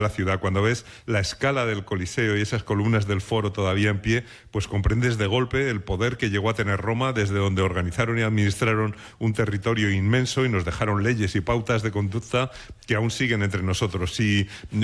la ciudad. Cuando ves la escala del Coliseo y esas columnas del Foro todavía en pie, pues comprendes de golpe el poder que llegó a tener Roma, desde donde organizaron y administraron un territorio inmenso y nos dejaron leyes y pautas de conducta que aún siguen entre nosotros. Si